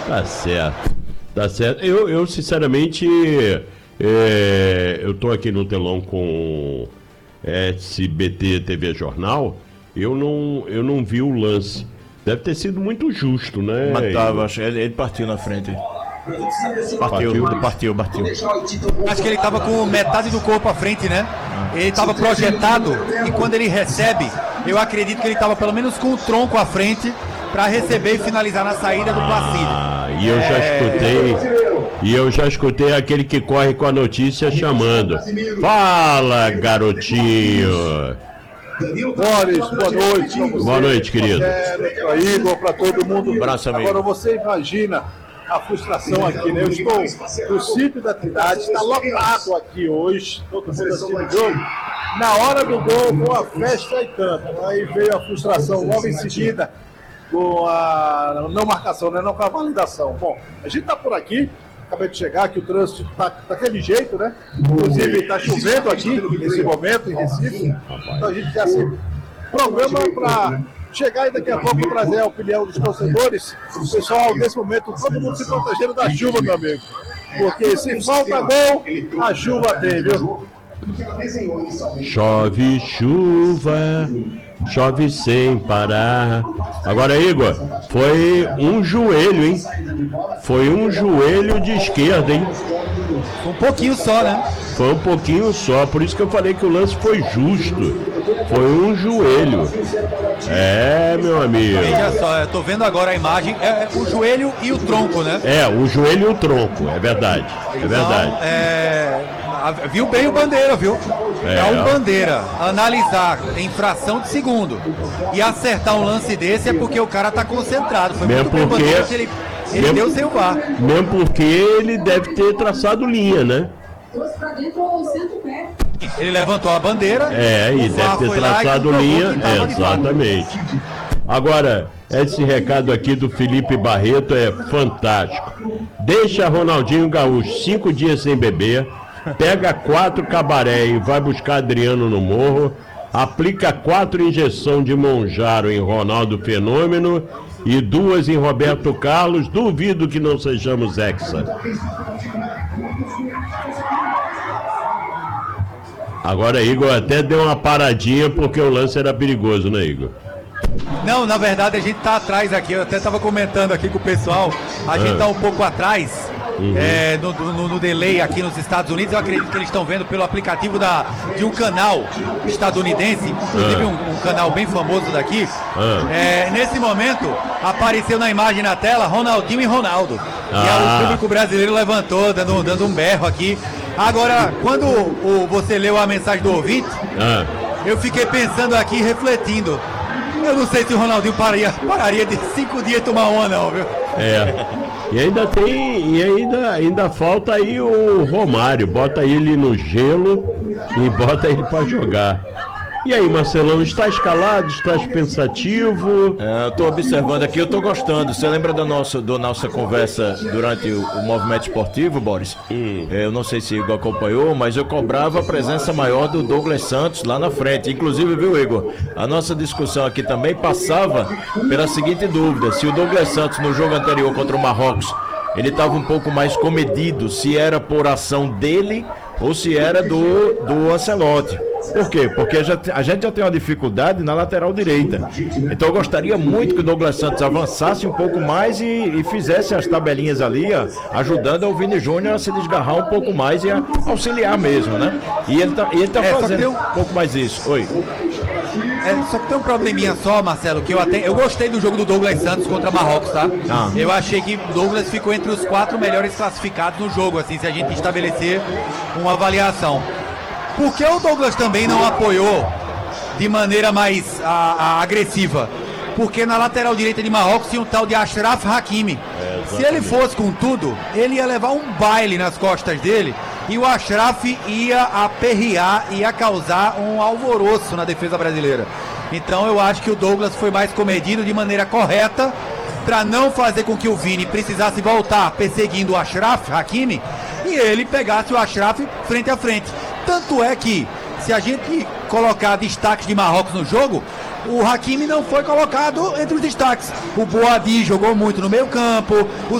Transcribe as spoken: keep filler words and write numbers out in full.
Tá certo. Tá certo. Eu, eu sinceramente, é, eu tô aqui no telão com S B T T V Jornal, eu não, eu não vi o lance. Deve ter sido muito justo, né? Mas tava, acho, ele, ele partiu na frente. Partiu, partiu, partiu. Acho que ele tava com metade do corpo à frente, né? Ele tava projetado e quando ele recebe, eu acredito que ele tava pelo menos com o tronco à frente para receber e finalizar na saída do Placide. Ah, e eu já escutei, e eu já escutei aquele que corre com a notícia chamando. Fala, garotinho! Boris, boa noite. Boa noite, querido. Para Igor, para todo mundo. Abraço, amigo. Agora você imagina a frustração aqui, né? Eu estou no sítio da cidade, está lotado aqui hoje, todo mundo assistindo o jogo. Na hora do gol, com a festa e tanto. Aí veio a frustração logo em seguida com a não marcação, né? Não com a validação. Bom, a gente está por aqui. Acabei de chegar, que o trânsito está daquele jeito, né? Inclusive está chovendo aqui nesse momento em Recife. Então a gente quer assim, programa para chegar e daqui a pouco trazer a opinião dos torcedores. O pessoal, nesse momento, todo mundo se protegendo da chuva, meu amigo. Porque se falta gol, a chuva tem, viu? Chove chuva, chove sem parar. Agora, Igor, foi um joelho, hein? Foi um joelho de esquerda, hein? Um pouquinho só, né? Foi um pouquinho só, por isso que eu falei que o lance foi justo. Foi um joelho. É, meu amigo. Veja só, eu tô vendo agora a imagem, é, é o joelho e o tronco, né? É, o joelho e o tronco, é verdade. É verdade. Então, é, viu bem o Bandeira, viu? É. É um Bandeira analisar em fração de segundo e acertar um lance desse é porque o cara tá concentrado. Foi Mesmo muito bem o porque- Bandeira que ele, ele mesmo- deu sem o V A R. Mesmo porque ele deve ter traçado linha, né? Ele levantou a bandeira. É, e o V A R deve ter foi lá e traçado comprovou linha. que tava de fato. Exatamente. Agora, esse recado aqui do Felipe Barreto é fantástico. Deixa Ronaldinho Gaúcho cinco dias sem beber, pega quatro cabaré e vai buscar Adriano no morro, aplica quatro injeções de Monjaro em Ronaldo Fenômeno e duas em Roberto Carlos, duvido que não sejamos hexa. Agora, Igor, até deu uma paradinha porque o lance era perigoso, né, Igor? Não, na verdade a gente tá atrás aqui, eu até tava comentando aqui com o pessoal, a gente tá um pouco atrás, Uhum. é, no, no, no delay aqui nos Estados Unidos. Eu acredito que eles estão vendo pelo aplicativo da, de um canal estadunidense, inclusive Ah. um, um canal bem famoso daqui. Ah. É, nesse momento, apareceu na imagem na tela Ronaldinho e Ronaldo. E aí Ah. o público brasileiro levantou, dando, dando um berro aqui. Agora, quando o, você leu a mensagem do ouvinte, Ah, eu fiquei pensando aqui, refletindo. Eu não sei se o Ronaldinho pararia, pararia de cinco dias tomar uma, não, viu? é. E ainda tem, e ainda, ainda falta aí o Romário, bota ele no gelo e bota ele pra jogar. E aí, Marcelão, está escalado, está pensativo? É, eu tô observando aqui, eu tô gostando. Você lembra da nossa, da nossa conversa durante o, o movimento esportivo, Boris? Hum. É, eu não sei se o Igor acompanhou, mas eu cobrava a presença maior do Douglas Santos lá na frente. Inclusive, viu, Igor? A nossa discussão aqui também passava pela seguinte dúvida: se o Douglas Santos no jogo anterior contra o Marrocos ele estava um pouco mais comedido, se era por ação dele ou se era do, do Ancelotti. Por quê? Porque já, a gente já tem uma dificuldade na lateral direita. Então eu gostaria muito que o Douglas Santos avançasse um pouco mais e, e fizesse as tabelinhas ali, ó, ajudando o Vini Júnior a se desgarrar um pouco mais e a auxiliar mesmo, né? E ele tá, e ele tá É, só que fazendo tem um- um pouco mais isso. Oi. É, só que tem um probleminha só, Marcelo, que eu até. Eu gostei do jogo do Douglas Santos contra Marrocos, tá? Ah. Eu achei que o Douglas ficou entre os quatro melhores classificados no jogo, assim, se a gente estabelecer uma avaliação. Por que o Douglas também não apoiou de maneira mais a, a agressiva? Porque na lateral direita de Marrocos tinha um tal de Achraf Hakimi. Se ele fosse com tudo, ele ia levar um baile nas costas dele e o Achraf ia aperrear, ia causar um alvoroço na defesa brasileira. Então eu acho que o Douglas foi mais comedido de maneira correta para não fazer com que o Vini precisasse voltar perseguindo o Achraf Hakimi e ele pegasse o Achraf frente a frente. Tanto é que, se a gente colocar destaques de Marrocos no jogo, o Hakimi não foi colocado entre os destaques. O Boadi jogou muito no meio campo, o